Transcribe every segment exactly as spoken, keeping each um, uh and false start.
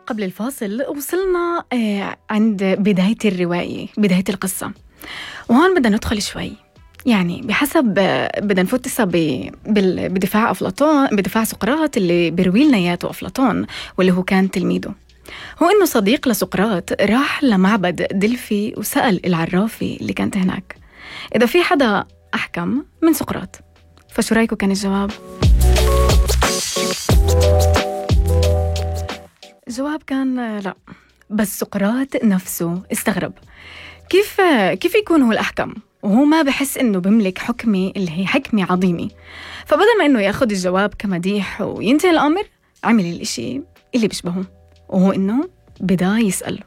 قبل الفاصل وصلنا آه، عند بداية الرواية، بداية القصة، وهون بدنا ندخل شوي. يعني بحسب آه، بدنا نفوت هسه ب- بال- بدفاع أفلاطون، بدفاع سقراط اللي بيروي لنا إياته أفلاطون واللي هو كان تلميذه. هو إنه صديق لسقراط راح لمعبد دلفي وسأل العرافة اللي كانت هناك إذا في حدا أحكم من سقراط. فشو رأيكم كان الجواب؟ الجواب كان آه، لا. بس سقراط نفسه استغرب. كيف كيف يكون هو الأحكم وهو ما بحس إنه بملك حكمة اللي هي حكمة عظيمة؟ فبدل ما إنه ياخد الجواب كمديح وينتهي الأمر، عمل الإشي اللي بيشبهه، وهو إنه بدا يسأل.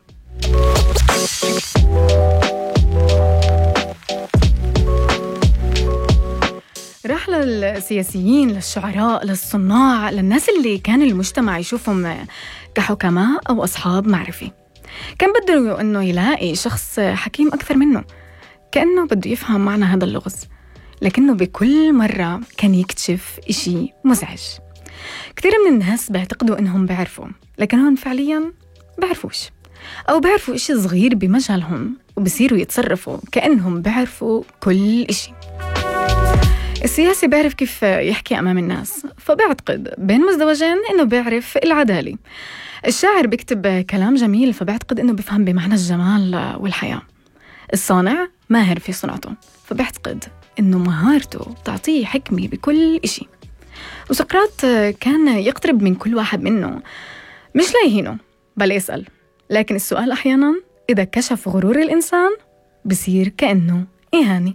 راح للسياسيين، للشعراء، للصناع، للناس اللي كان المجتمع يشوفهم كحكماء أو أصحاب معرفة. كان بده إنه يلاقي شخص حكيم أكثر منه، كأنه بده يفهم معنى هذا اللغز، لكنه بكل مرة كان يكتشف إشي مزعج. كثير من الناس بيعتقدوا إنهم بيعرفوا، لكنهم فعلياً بيعرفوش، أو بيعرفوا إشي صغير بمجالهم وبصيروا يتصرفوا كأنهم بيعرفوا كل إشي. السياسي بيعرف كيف يحكي أمام الناس، فبيعتقد بين مزدوجين إنه بيعرف العدالة. الشاعر بيكتب كلام جميل، فبيعتقد إنه بيفهم بمعنى الجمال والحياة. الصانع ماهر في صنعته، فبيعتقد إنه مهارته تعطيه حكمة بكل إشي. وسقراط كان يقترب من كل واحد منه، مش ليهينه بل يسأل. لكن السؤال أحياناً إذا كشف غرور الإنسان بصير كأنه إهانة.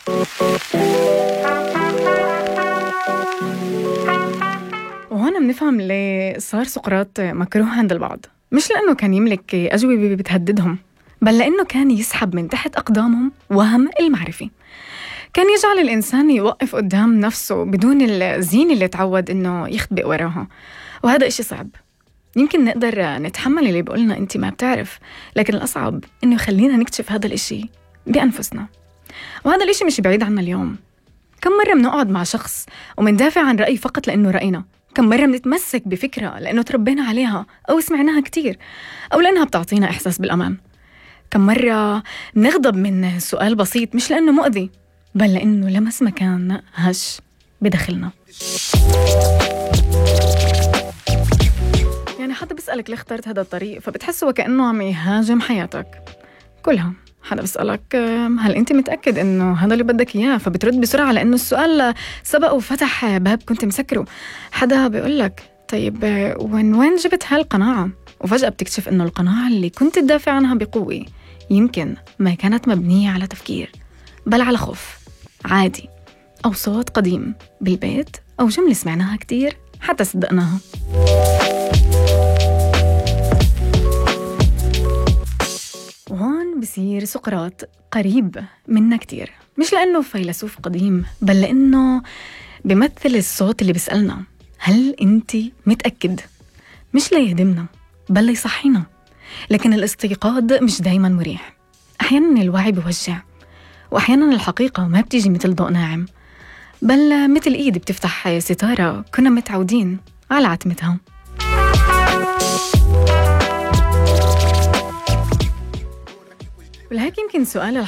وهنا بنفهم ليه صار سقراط مكروه عند البعض، مش لأنه كان يملك أجوبة بتهددهم، بل لأنه كان يسحب من تحت أقدامهم وهم المعرفة. كان يجعل الإنسان يوقف قدام نفسه بدون الزينة اللي تعود إنه يختبئ وراها، وهذا إشي صعب. يمكن نقدر نتحمل اللي بيقولنا أنت ما بتعرف، لكن الأصعب إنه يخلينا نكتشف هذا الإشي بأنفسنا. وهذا الإشي مش بعيد عنا اليوم. كم مرة بنقعد مع شخص ومندافع عن رأي فقط لأنه رأينا؟ كم مرة بنتمسك بفكرة لأنه تربينا عليها أو سمعناها كتير، أو لأنها بتعطينا إحساس بالأمان؟ كم مرة نغضب من سؤال بسيط مش لأنه مؤذي، بل لأنه لمس مكان هش بداخلنا. يعني حدا بيسألك ليه اخترت هذا الطريق، فبتحسه وكأنه عم يهاجم حياتك كلها. حدا بيسألك هل أنت متأكد إنه هذا اللي بدك إياه، فبترد بسرعة لأنه السؤال سبق وفتح باب كنت مسكره. حدا بيقولك طيب وين وين جبت هالقناعة، وفجأة بتكتشف إنه القناعة اللي كنت تدافع عنها بقوة يمكن ما كانت مبنية على تفكير، بل على خوف عادي، أو صوت قديم بالبيت، أو جملة سمعناها كتير حتى صدقناها. وهون بصير سقراط قريب منا كتير، مش لأنه فيلسوف قديم، بل لأنه بيمثل الصوت اللي بيسألنا هل أنت متأكد؟ مش ليهدمنا بل ليصحينا. لكن الاستيقاظ مش دايما مريح. أحيانا الوعي بيوجع، وأحيانا الحقيقة ما بتيجي مثل ضوء ناعم، بل مثل إيد بتفتح ستارة كنا متعودين على عتمتها. ولهيك يمكن سؤال